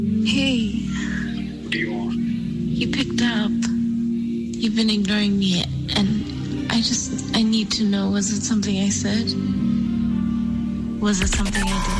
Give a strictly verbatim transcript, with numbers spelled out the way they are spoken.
Hey. What do you want? You picked up. You've been ignoring me, and I just, I need to know, was it something I said? Was it something I did?